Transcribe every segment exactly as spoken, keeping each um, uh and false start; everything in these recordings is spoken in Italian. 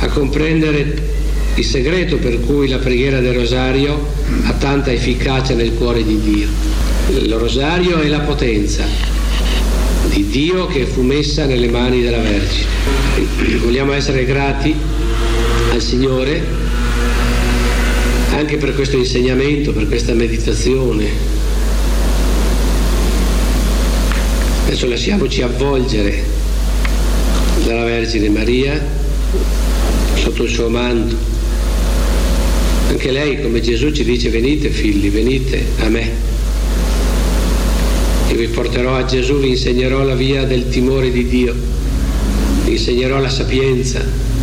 a comprendere il segreto per cui la preghiera del rosario ha tanta efficacia nel cuore di Dio. Il rosario è la potenza di Dio che fu messa nelle mani della Vergine. Vogliamo essere grati al Signore anche per questo insegnamento, per questa meditazione. Adesso lasciamoci avvolgere dalla Vergine Maria sotto il suo manto. Anche lei, come Gesù, ci dice: venite figli, venite a me. Io vi porterò a Gesù, vi insegnerò la via del timore di Dio, vi insegnerò la sapienza,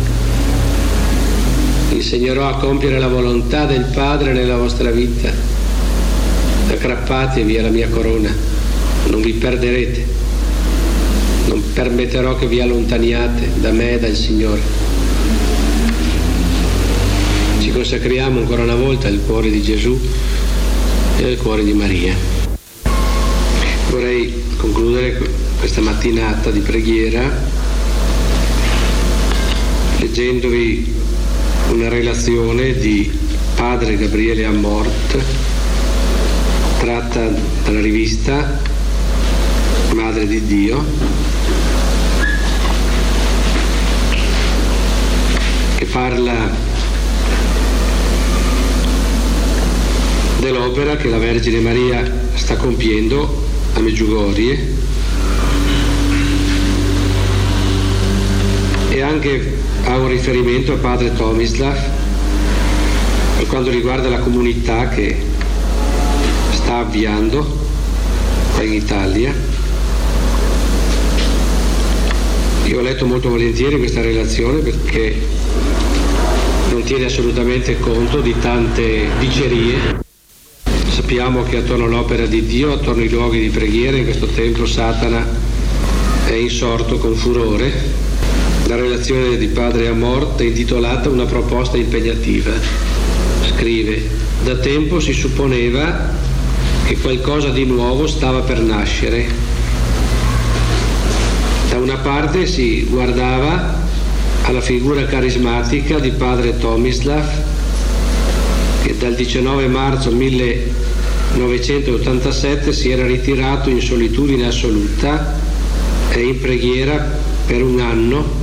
vi insegnerò a compiere la volontà del Padre nella vostra vita. Aggrappatevi alla mia corona, non vi perderete, non permetterò che vi allontaniate da me e dal Signore. Ci consacriamo ancora una volta al cuore di Gesù e al cuore di Maria. Vorrei concludere questa mattinata di preghiera leggendovi una relazione di padre Gabriele Amort tratta dalla rivista Madre di Dio, che parla dell'opera che la Vergine Maria sta compiendo a Medjugorje e anche ha un riferimento a padre Tomislav per quanto riguarda la comunità che sta avviando qua in Italia. Io ho letto molto volentieri questa relazione perché non tiene assolutamente conto di tante dicerie. Sappiamo che attorno all'opera di Dio, attorno ai luoghi di preghiera, in questo tempo Satana è insorto con furore. La relazione di padre Amort è intitolata Una proposta impegnativa. Scrive: da tempo si supponeva che qualcosa di nuovo stava per nascere. Da una parte si guardava alla figura carismatica di padre Tomislav, che dal diciannove marzo millenovecentottantasette si era ritirato in solitudine assoluta e in preghiera per un anno.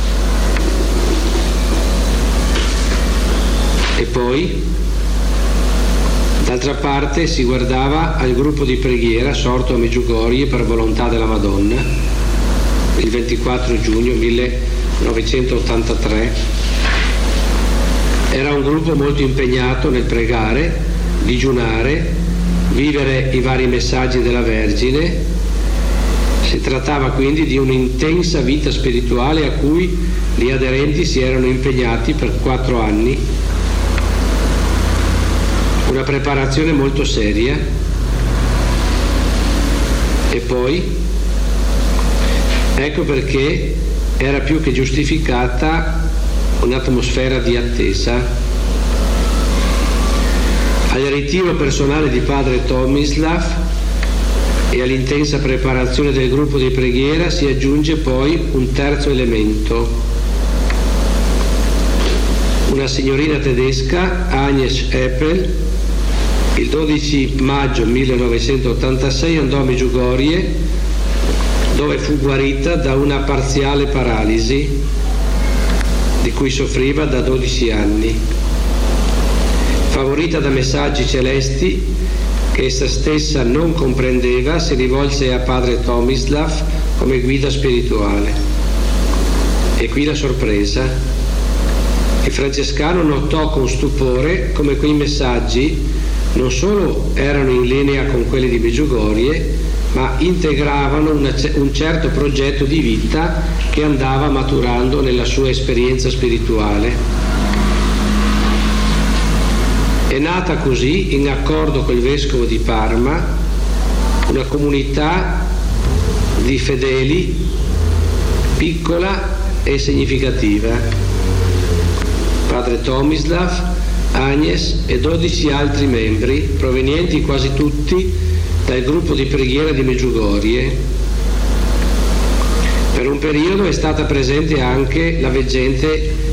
E poi, d'altra parte, si guardava al gruppo di preghiera sorto a Medjugorje per volontà della Madonna il ventiquattro giugno millenovecentottantatré. Era un gruppo molto impegnato nel pregare, digiunare, vivere i vari messaggi della Vergine. Si trattava quindi di un'intensa vita spirituale a cui gli aderenti si erano impegnati per quattro anni. Una preparazione molto seria. E poi, ecco perché era più che giustificata un'atmosfera di attesa. Al ritiro personale di padre Tomislav e all'intensa preparazione del gruppo di preghiera si aggiunge poi un terzo elemento. Una signorina tedesca, Agnes Eppel, il dodici maggio millenovecentottantasei andò a Medjugorje, dove fu guarita da una parziale paralisi di cui soffriva da dodici anni. Favorita da messaggi celesti che essa stessa non comprendeva, si rivolse a padre Tomislav come guida spirituale. E qui la sorpresa. Il francescano notò con stupore come quei messaggi non solo erano in linea con quelli di Medjugorje, ma integravano una, un certo progetto di vita che andava maturando nella sua esperienza spirituale. È nata così, in accordo col vescovo di Parma, una comunità di fedeli piccola e significativa. Padre Tomislav, Agnes e dodici altri membri, provenienti quasi tutti dal gruppo di preghiera di Medjugorje. Per un periodo è stata presente anche la veggente